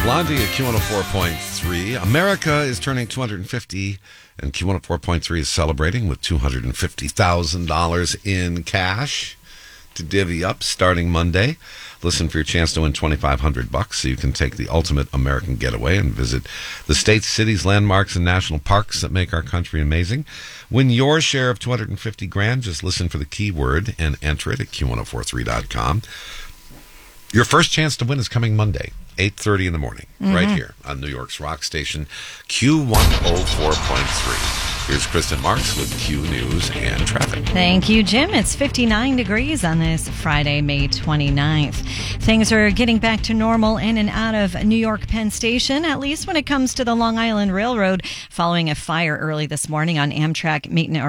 Blondie at Q104.3. America is turning 250, and Q104.3 is celebrating with $250,000 in cash to divvy up starting Monday. Listen for your chance to win $2,500 so you can take the ultimate American getaway and visit the states, cities, landmarks, and national parks that make our country amazing. Win your share of $250,000. Just listen for the keyword and enter it at Q1043.com. Your first chance to win is coming Monday, 8:30 in the morning, right here on New York's rock station, Q104.3. Here's Kristen Marks with Q News and Traffic. Thank you, Jim. It's 59 degrees on this Friday, May 29th. Things are getting back to normal in and out of New York Penn Station, at least when it comes to the Long Island Railroad, following a fire early this morning on Amtrak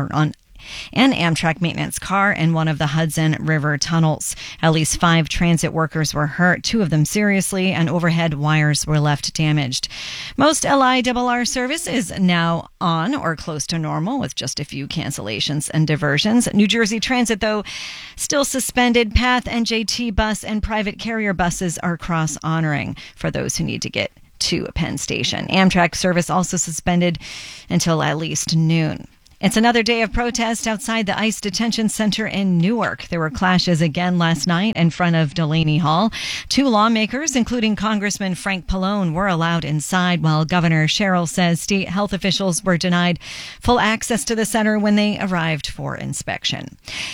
maintenance car in one of the Hudson River tunnels. At least 5 transit workers were hurt, 2 of them seriously, and overhead wires were left damaged. Most LIRR service is now on or close to normal, with just a few cancellations and diversions. New Jersey Transit, though, still suspended. PATH, NJT bus, and private carrier buses are cross-honoring for those who need to get to Penn Station. Amtrak service also suspended until at least noon. It's another day of protest outside the ICE detention center in Newark. There were clashes again last night in front of Delaney Hall. 2 lawmakers, including Congressman Frank Pallone, were allowed inside, while Governor Sherrill says state health officials were denied full access to the center when they arrived for inspection.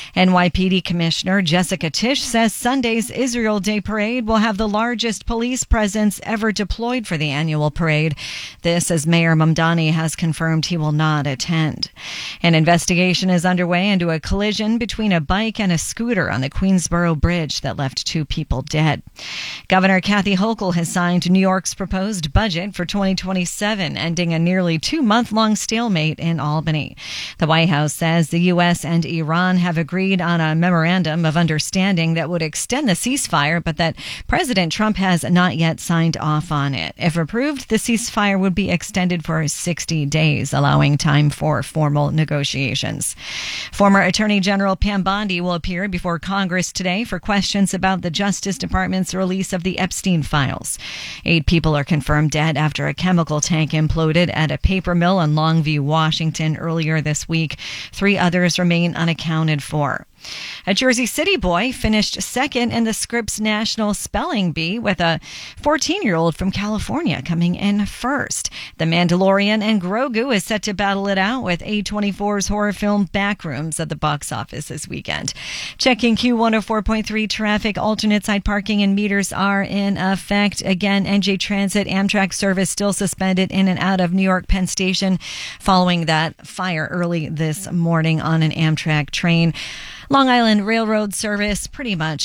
NYPD Commissioner Jessica Tisch says Sunday's Israel Day Parade will have the largest police presence ever deployed for the annual parade. This, as Mayor Mamdani has confirmed he will not attend. An investigation is underway into a collision between a bike and a scooter on the Queensboro Bridge that left 2 people dead. Governor Kathy Hochul has signed New York's proposed budget for 2027, ending a nearly 2-month-long stalemate in Albany. The White House says the U.S. and Iran have agreed on a memorandum of understanding that would extend the ceasefire, but that President Trump has not yet signed off on it. If approved, the ceasefire would be extended for 60 days, allowing time for formal negotiations. Former Attorney General Pam Bondi will appear before Congress today for questions about the Justice Department's release of the Epstein files. 8 people are confirmed dead after a chemical tank imploded at a paper mill in Longview, Washington earlier this week. 3 others remain unaccounted for. A Jersey City boy finished second in the Scripps National Spelling Bee, with a 14-year-old from California coming in first. The Mandalorian and Grogu is set to battle it out with A24's horror film Backrooms at the box office this weekend. Checking Q104.3 traffic, alternate side parking and meters are in effect. Again, NJ Transit Amtrak service still suspended in and out of New York Penn Station following that fire early this morning on an Amtrak train. Long Island Railroad service pretty much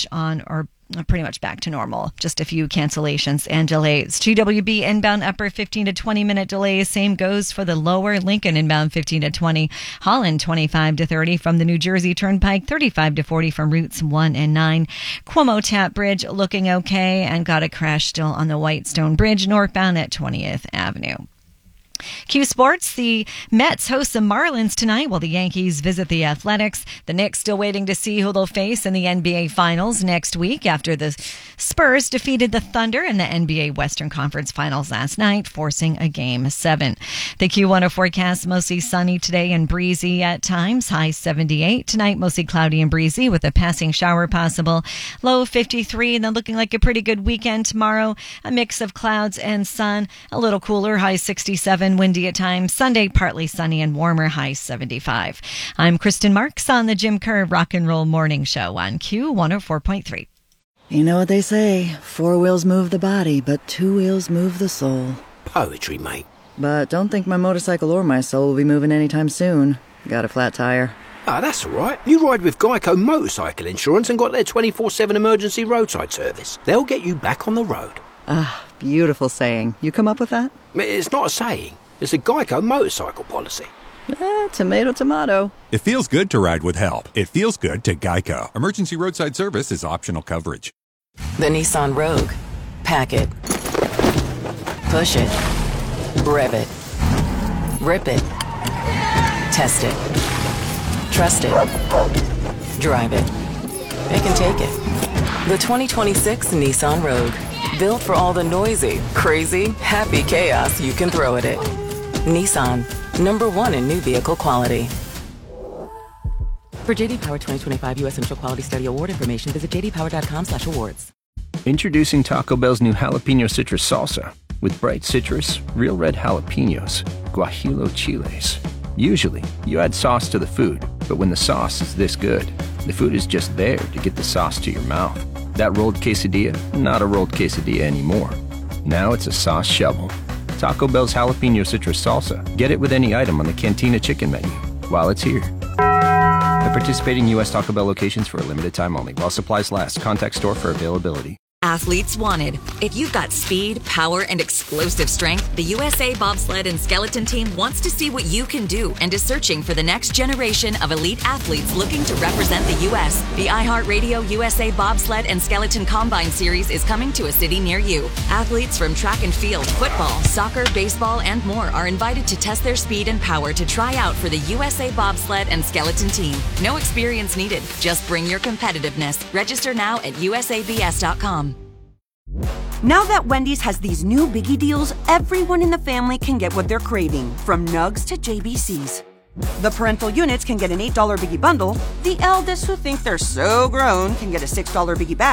back to normal. Just a few cancellations and delays. GWB inbound upper 15 to 20 minute delays. Same goes for the lower Lincoln inbound 15 to 20. Holland 25 to 30 from the New Jersey Turnpike, 35 to 40 from routes 1 and 9. Cuomo Tap Bridge looking okay, and got a crash still on the Whitestone Bridge northbound at 20th Avenue. Q Sports, the Mets host the Marlins tonight while the Yankees visit the Athletics. The Knicks still waiting to see who they'll face in the NBA Finals next week after the Spurs defeated the Thunder in the NBA Western Conference Finals last night, forcing a Game 7. The Q1 forecast, mostly sunny today and breezy at times, high 78. Tonight, mostly cloudy and breezy with a passing shower possible, low 53. And then looking like a pretty good weekend tomorrow, a mix of clouds and sun, a little cooler, high 67. Windy at times. Sunday, partly sunny and warmer, high 75. I'm Kristen Marks on the Jim Kerr Rock and Roll Morning Show on Q104.3. You know what they say, 4 wheels move the body, but 2 wheels move the soul. Poetry, mate. But don't think my motorcycle or my soul will be moving anytime soon. Got a flat tire. Ah, that's all right. You ride with Geico Motorcycle Insurance and got their 24/7 emergency roadside service. They'll get you back on the road. Ah, beautiful saying. You come up with that? It's not a saying. It's a Geico motorcycle policy. Tomato, tomato. It feels good to ride with help. It feels good to Geico. Emergency roadside service is optional coverage. The Nissan Rogue. Pack it. Push it. Rev it. Rip it. Test it. Trust it. Drive it. It can take it. The 2026 Nissan Rogue. Built for all the noisy, crazy, happy chaos you can throw at it. Nissan, #1 in new vehicle quality. For JD Power 2025 U.S. Central Quality Study Award information, visit jdpower.com/awards. Introducing Taco Bell's new Jalapeno Citrus Salsa. With bright citrus, real red jalapenos, guajillo chiles. Usually, you add sauce to the food, but when the sauce is this good, the food is just there to get the sauce to your mouth. That rolled quesadilla, not a rolled quesadilla anymore. Now it's a sauce shovel. Taco Bell's Jalapeno Citrus Salsa. Get it with any item on the Cantina Chicken menu while it's here. At participating U.S. Taco Bell locations for a limited time only. While supplies last. Contact store for availability. Athletes wanted. If you've got speed, power, and explosive strength, the USA Bobsled and Skeleton Team wants to see what you can do and is searching for the next generation of elite athletes looking to represent the U.S. The iHeartRadio USA Bobsled and Skeleton Combine Series is coming to a city near you. Athletes from track and field, football, soccer, baseball, and more are invited to test their speed and power to try out for the USA Bobsled and Skeleton Team. No experience needed. Just bring your competitiveness. Register now at usabs.com. Now that Wendy's has these new biggie deals, everyone in the family can get what they're craving, from nugs to JBCs. The parental units can get an $8 biggie bundle. The eldest who think they're so grown can get a $6 biggie bag.